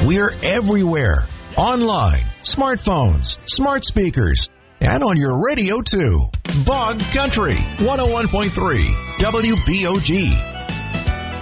We're everywhere. Online, smartphones, smart speakers, and on your radio, too. Bog Country, 101.3, WBOG.